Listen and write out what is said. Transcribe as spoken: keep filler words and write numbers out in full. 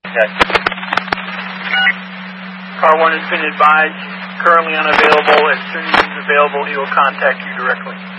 Okay. Car one has been advised, currently unavailable. As soon as he's available, he will contact you directly.